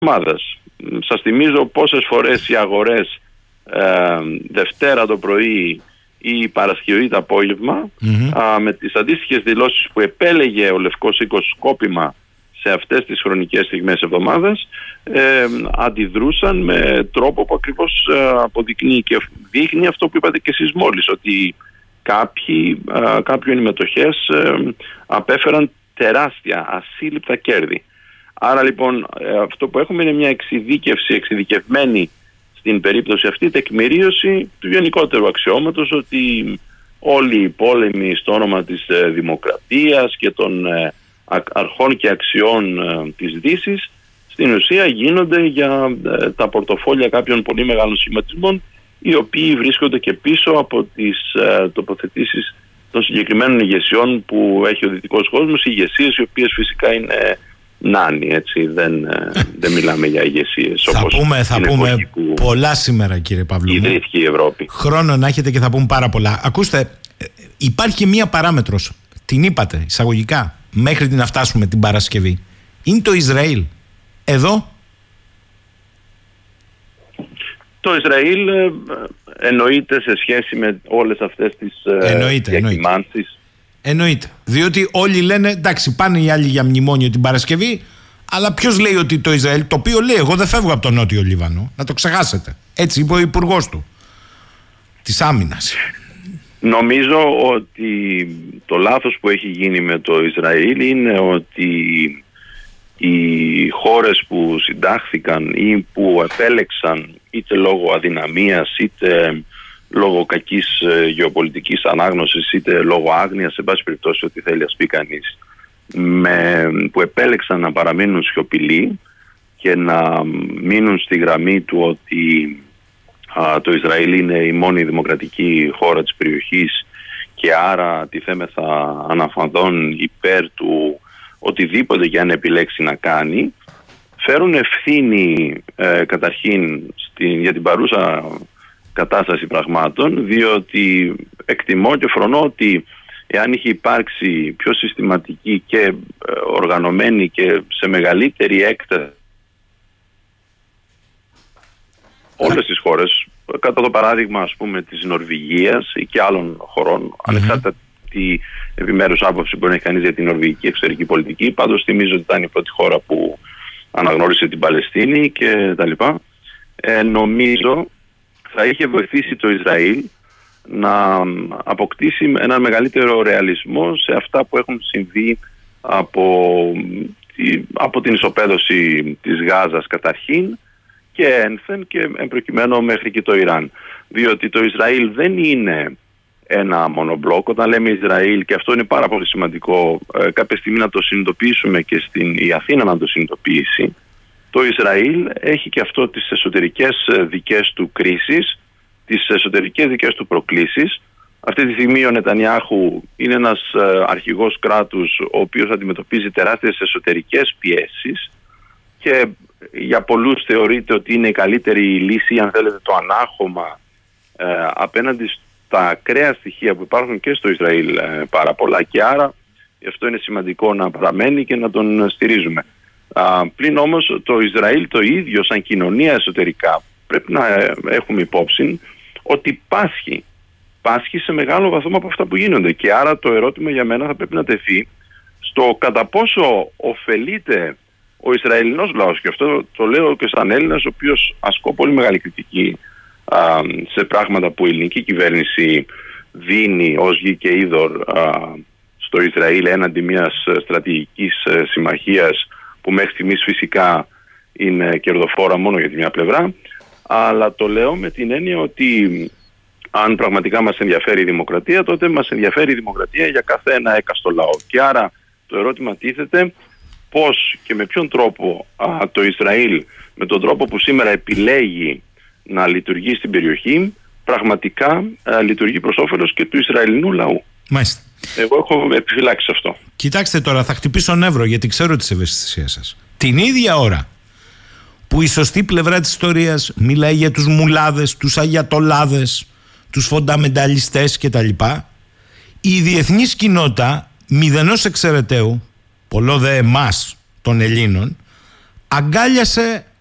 εβδομάδας. Σας θυμίζω πόσες φορές οι αγορές Δευτέρα το πρωί ή Παρασκευή το απόγευμα με τις αντίστοιχες δηλώσεις που επέλεγε ο Λευκός Οίκος σκόπιμα σε αυτές τις χρονικές στιγμές εβδομάδας, αντιδρούσαν με τρόπο που ακριβώς αποδεικνύει και δείχνει αυτό που είπατε και εσείς μόλις, ότι κάποιοι μετοχές απέφεραν τεράστια ασύλληπτα κέρδη. Άρα λοιπόν αυτό που έχουμε είναι μια εξειδικευμένη στην περίπτωση αυτή τεκμηρίωση του γενικότερου αξιώματος, ότι όλοι οι πόλεμοι στο όνομα της δημοκρατίας και των αρχών και αξιών της Δύσης στην ουσία γίνονται για τα πορτοφόλια κάποιων πολύ μεγάλων σχηματισμών, οι οποίοι βρίσκονται και πίσω από τις τοποθετήσεις των συγκεκριμένων ηγεσιών που έχει ο δυτικός κόσμος, ηγεσίες οι οποίες φυσικά είναι νάνοι, έτσι, δεν μιλάμε για ηγεσίες. Θα πούμε πολλά σήμερα, κύριε Παύλου. Ιδρύθηκε η Ευρώπη. Χρόνο να έχετε και θα πούμε πάρα πολλά. Ακούστε, υπάρχει μία παράμετρος, την είπατε εισαγωγικά, μέχρι να φτάσουμε την Παρασκευή. Είναι το Ισραήλ. Εδώ το Ισραήλ εννοείται σε σχέση με όλες αυτές τις διακυμάνσεις. Εννοείται. Διότι όλοι λένε εντάξει, πάνε οι άλλοι για μνημόνιο την Παρασκευή, αλλά ποιος λέει ότι το Ισραήλ, το οποίο λέει εγώ δεν φεύγω από τον Νότιο Λίβανο, να το ξεχάσετε. Έτσι είπε ο υπουργός του της Άμυνας. Νομίζω ότι το λάθος που έχει γίνει με το Ισραήλ είναι ότι οι χώρες που συντάχθηκαν ή που επέλεξαν είτε λόγω αδυναμίας είτε λόγω κακής γεωπολιτικής ανάγνωσης είτε λόγω άγνοιας, σε πάση περιπτώσει ό,τι θέλει ας πει κανείς, που επέλεξαν να παραμείνουν σιωπηλοί και να μείνουν στη γραμμή του ότι το Ισραήλ είναι η μόνη δημοκρατική χώρα της περιοχής και άρα τιθέμεθα αναφανδόν υπέρ του οτιδήποτε και αν επιλέξει να κάνει, φέρουν ευθύνη καταρχήν για την παρούσα κατάσταση πραγμάτων, διότι εκτιμώ και φρονώ ότι εάν είχε υπάρξει πιο συστηματική και οργανωμένη και σε μεγαλύτερη έκταση όλες τις χώρες, κατά το παράδειγμα ας πούμε της Νορβηγίας ή και άλλων χωρών, ανεξάρτητα τι επιμέρους άποψη μπορεί να έχει κανείς για την νορβηγική εξωτερική πολιτική, πάντως θυμίζω ότι ήταν η πρώτη χώρα που αναγνώρισε την Παλαιστίνη και τα λοιπά, νομίζω θα είχε βοηθήσει το Ισραήλ να αποκτήσει ένα μεγαλύτερο ρεαλισμό σε αυτά που έχουν συμβεί από την ισοπαίδωση της Γάζας καταρχήν και ένθεν και εμπροκειμένου μέχρι και το Ιράν. Διότι το Ισραήλ δεν είναι ένα μονομπλοκ. Όταν λέμε Ισραήλ, και αυτό είναι πάρα πολύ σημαντικό κάποια στιγμή να το συνειδητοποιήσουμε και η Αθήνα να το συνειδητοποιήσει, το Ισραήλ έχει και αυτό τις εσωτερικές δικές του κρίσεις, τις εσωτερικές δικές του προκλήσεις. Αυτή τη στιγμή ο Νετανιάχου είναι ένας αρχηγός κράτους ο οποίος αντιμετωπίζει τεράστιες εσωτερικές πιέσεις και για πολλούς θεωρείται ότι είναι η καλύτερη λύση, αν θέλετε, το ανάχωμα απέναντι στα ακραία στοιχεία που υπάρχουν και στο Ισραήλ πάρα πολλά, και άρα αυτό είναι σημαντικό να παραμένει και να τον στηρίζουμε. Πλην όμως το Ισραήλ το ίδιο σαν κοινωνία εσωτερικά πρέπει να έχουμε υπόψη ότι πάσχει σε μεγάλο βαθμό από αυτά που γίνονται, και άρα το ερώτημα για μένα θα πρέπει να τεθεί στο κατά πόσο ωφελείται ο Ισραηλινός λαός, και αυτό το λέω και σαν Έλληνας ο οποίος ασκώ πολύ μεγάλη κριτική σε πράγματα που η ελληνική κυβέρνηση δίνει ως γη και είδωρ στο Ισραήλ έναντι μιας στρατηγικής συμμαχίας που μέχρι στιγμής φυσικά είναι κερδοφόρα μόνο για τη μια πλευρά, αλλά το λέω με την έννοια ότι αν πραγματικά μας ενδιαφέρει η δημοκρατία, τότε μας ενδιαφέρει η δημοκρατία για καθένα έκαστο λαό, και άρα το ερώτημα τίθεται πώς και με ποιον τρόπο το Ισραήλ, με τον τρόπο που σήμερα επιλέγει να λειτουργεί στην περιοχή, πραγματικά λειτουργεί προς όφελος και του Ισραηλινού λαού. Μάλιστα. Εγώ έχω επιφυλάξει αυτό. Κοιτάξτε τώρα, θα χτυπήσω νεύρο γιατί ξέρω τις ευαισθησίες σας. Την ίδια ώρα που η σωστή πλευρά της ιστορίας μιλάει για τους μουλάδες, τους αγιατολάδες, τους φονταμενταλιστές κτλ., η διεθνής κοινότητα μηδενός εξαιρεταίου, πολλό δε εμάς των Ελλήνων, αγκάλιασε